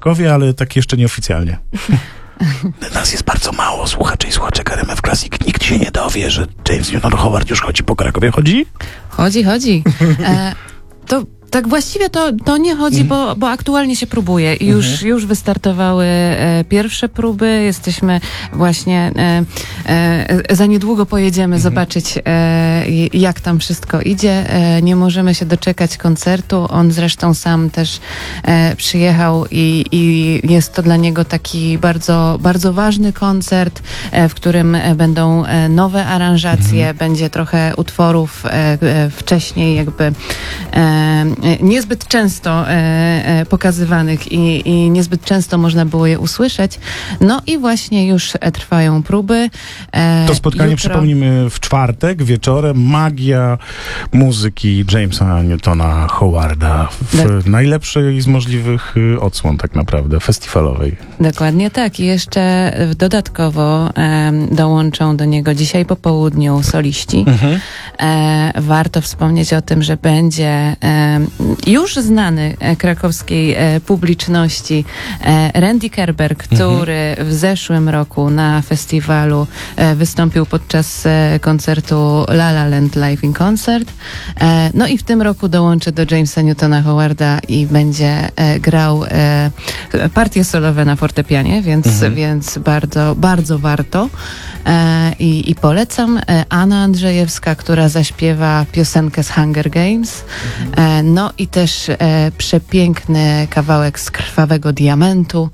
Krakowie, ale tak jeszcze nieoficjalnie. Nas jest bardzo mało, słuchaczy i słuchaczek RMF Classic. Nikt się nie dowie, że James Newton Howard już chodzi po Krakowie. Chodzi? Chodzi. To tak właściwie to nie chodzi, bo aktualnie się próbuje i już wystartowały pierwsze próby. Jesteśmy właśnie, za niedługo pojedziemy zobaczyć, jak tam wszystko idzie. Nie możemy się doczekać koncertu. On zresztą sam też przyjechał i jest to dla niego taki bardzo, bardzo ważny koncert, w którym będą nowe aranżacje, będzie trochę utworów wcześniej jakby niezbyt często pokazywanych i niezbyt często można było je usłyszeć. No i właśnie już trwają próby. To spotkanie, przypomnijmy, w czwartek wieczorem. Magia muzyki Jamesa Newtona Howarda w najlepszej z możliwych odsłon tak naprawdę, festiwalowej. Dokładnie tak. I jeszcze dodatkowo dołączą do niego dzisiaj po południu soliści. Warto wspomnieć o tym, że będzie już znany krakowskiej publiczności Randy Kerber, który w zeszłym roku na festiwalu wystąpił podczas koncertu La La Land Live in Concert. No i w tym roku dołączy do Jamesa Newtona Howarda i będzie grał partie solowe na fortepianie, więc bardzo, bardzo warto. I polecam. Anna Andrzejewska, która zaśpiewa piosenkę z Hunger Games. No i też przepiękny kawałek z Krwawego Diamentu,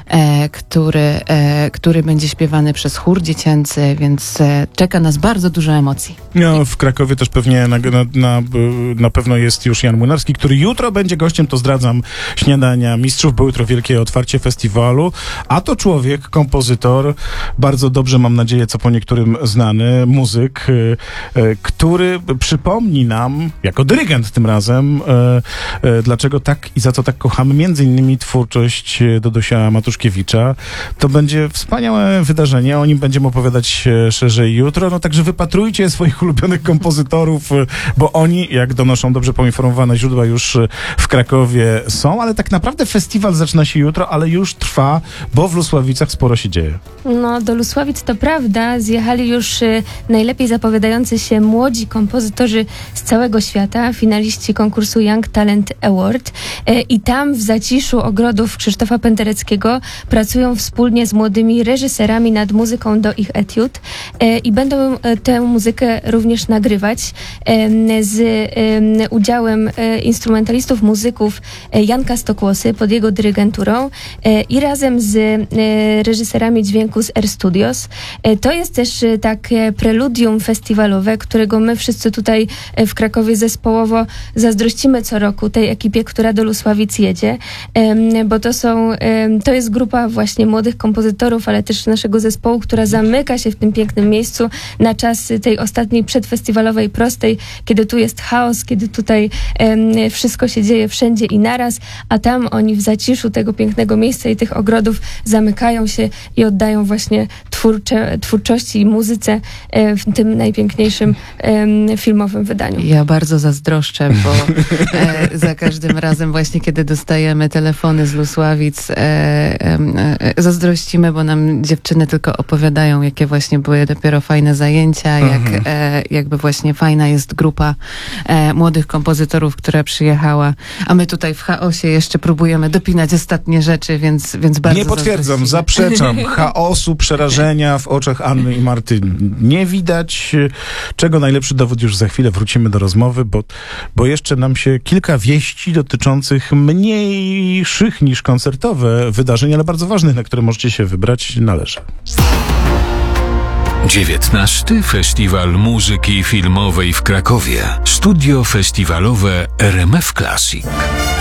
który będzie śpiewany przez chór dziecięcy, więc czeka nas bardzo dużo emocji. No, w Krakowie też pewnie na pewno jest już Jan Młynarski, który jutro będzie gościem, to zdradzam, śniadania mistrzów, bo jutro wielkie otwarcie festiwalu, a to człowiek, kompozytor, bardzo dobrze, mam nadzieję, co po niektórym znany, muzyk, który przypomni nam, jako dyrygent tym razem, dlaczego tak i za co tak kochamy, między innymi twórczość Dodosia Matuszkiewicza. To będzie wspaniałe wydarzenie, o nim będziemy opowiadać szerzej jutro, no także wypatrujcie swoich ulubionych kompozytorów, bo oni, jak donoszą dobrze poinformowane źródła, już w Krakowie są, ale tak naprawdę festiwal zaczyna się jutro, ale już trwa, bo w Lusławicach sporo się dzieje. No, do Lusławic to prawda, zjechali już najlepiej zapowiadający się młodzi kompozytorzy z całego świata, finaliści konkursu Young Talent Award, i tam w zaciszu ogrodów Krzysztofa Pendereckiego pracują wspólnie z młodymi reżyserami nad muzyką do ich etiud i będą tę muzykę również nagrywać z udziałem instrumentalistów, muzyków Janka Stokłosy pod jego dyrygenturą i razem z reżyserami dźwięku z R Studios. To jest też takie preludium festiwalowe, którego my wszyscy tutaj w Krakowie zespołowo zazdrościmy co roku tej ekipie, która do Lusławic jedzie, bo to jest grupa właśnie młodych kompozytorów, ale też naszego zespołu, która zamyka się w tym pięknym miejscu na czas tej ostatniej przedfestiwalowej prostej, kiedy tu jest chaos, kiedy tutaj wszystko się dzieje wszędzie i naraz, a tam oni w zaciszu tego pięknego miejsca i tych ogrodów zamykają się i oddają właśnie twórczości i muzyce w tym najpiękniejszym filmowym wydaniu. Ja bardzo zazdroszczę, bo za każdym razem właśnie, kiedy dostajemy telefony z Lusławic, zazdrościmy, bo nam dziewczyny tylko opowiadają, jakie właśnie były dopiero fajne zajęcia, jakby właśnie fajna jest grupa młodych kompozytorów, która przyjechała, a my tutaj w chaosie jeszcze próbujemy dopinać ostatnie rzeczy, więc bardzo nie potwierdzam, zaprzeczam. Chaosu, przerażenia w oczach Anny i Marty nie widać, czego najlepszy dowód już za chwilę wrócimy do rozmowy, bo jeszcze nam się kilka wieści dotyczących mniejszych niż koncertowe wydarzeń, ale bardzo ważnych, na które możecie się wybrać, należy. 19. Festiwal Muzyki Filmowej w Krakowie. Studio festiwalowe RMF Classic.